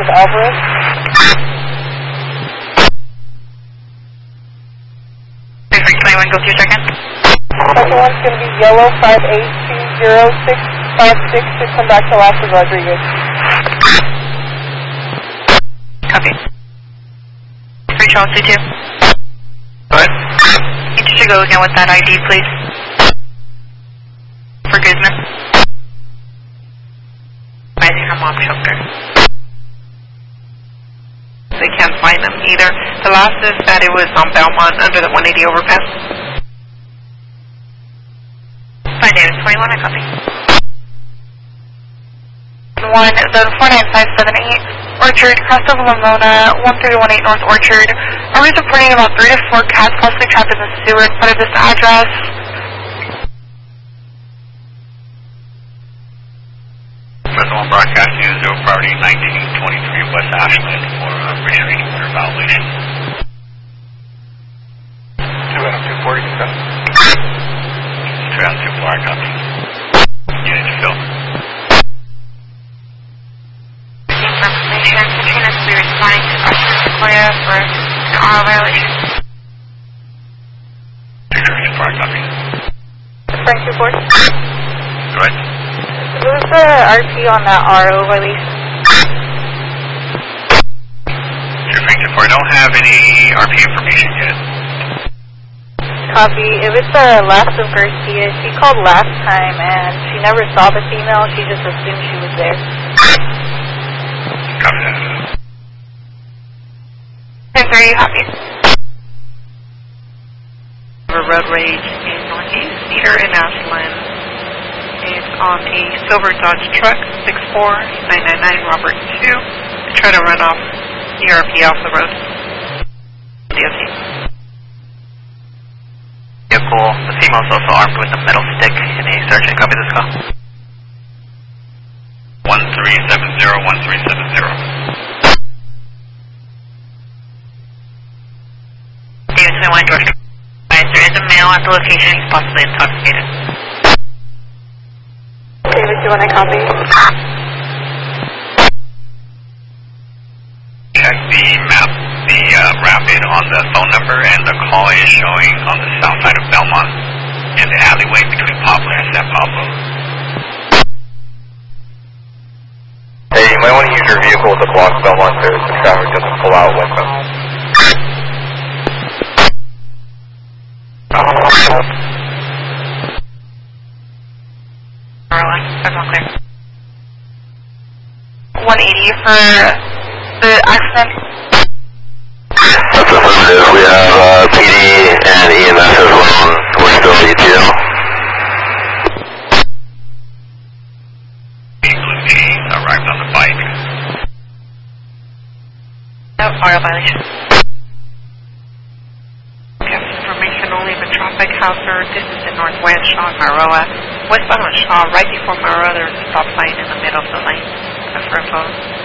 Alvarez. Perfect, 21, go 2 seconds. Second one's going to be yellow 5820656 to come back to Las Rodriguez. Copy. 3 Charles 22. Go ahead. Need you to go again with that ID, please. For Guzman. I think her mom shelter. They can't find them either. The last is that it was on Belmont under the 180 overpass. 5 Davis 21, I copy. 1, the 49578 Orchard, cross over Lamona, 1318 North Orchard. Are we reporting about 3 to 4 cats possibly trapped in the sewer in front of this address? Federal Broadcasting is 0 priority 1923 West Ashland for restraining order violation. 2 Adam 240, discuss. 2 Adam 240, I copy. Unit to fill. Information, Katrina will be responding to questions Sequoia for an oral violation. 2 I copy. Frank 240. Go ahead. What was the RP on that RO violation? Frank 2 don't have any RP information yet. Copy. It was the last of Garcia. She called last time and she never saw the female. She just assumed she was there. Copy that. 10-3, you copy. Road rage in Northeast, Cedar and Ashland. It's on a silver Dodge truck, 64999 Robert 2. They try to run off ERP off the road. DOT. Vehicle, the female is also armed with a metal stick and a sergeant. Copy this call. 1370. David 21, George. There is a male at the location. He's possibly intoxicated. David 21, I copy. Check the map, the rapid on the phone number, and the call is showing on the south side of Belmont in the alleyway between Poplar and San Pablo. Hey, you might want to use your vehicle to block Belmont so the traffic doesn't pull out westbound. Everyone clear. 180 for the accident. That's affirmative. We have PD and EMS as well. We're still at ETL. Arrived on the bike. No, oral violation. We have information only the traffic hazard. This is in Northwest Shaw and Maroa. Westbound on Shaw, right before Maroa, there's a stop sign in the middle of the lane. For a phone.